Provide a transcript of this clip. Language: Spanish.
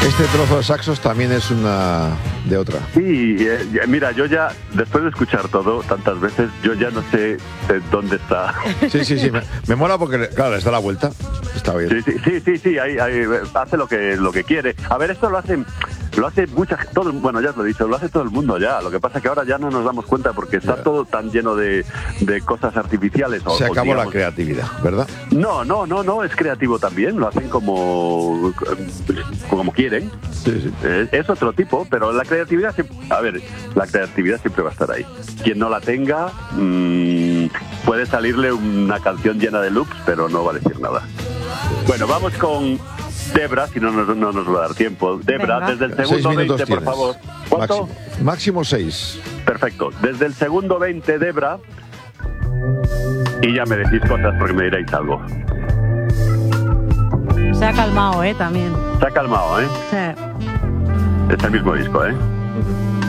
Este trozo de saxos también es una de otra. Sí, mira, yo ya, después de escuchar todo tantas veces, yo ya no sé dónde está. Sí, me mola porque, claro, les da la vuelta. Está bien. Sí, ahí, hace lo que quiere. A ver, esto lo hace bueno, ya os lo he dicho, lo hace todo el mundo ya. Lo que pasa es que ahora ya no nos damos cuenta porque está todo tan lleno de cosas artificiales. Se acabó la creatividad, ¿verdad? No, es creativo también, lo hacen como quieren. Sí. Es otro tipo, pero la creatividad siempre va a estar ahí. Quien no la tenga, puede salirle una canción llena de loops, pero no va a decir nada. Bueno, vamos con Debra, si no nos va a dar tiempo. Debra, desde el segundo 20, por favor. ¿Cuánto? Máximo 6. Perfecto. Desde el segundo 20, Debra. Y ya me decís cosas porque me diréis algo. Se ha calmado, también. Se ha calmado, Sí. Es el mismo disco,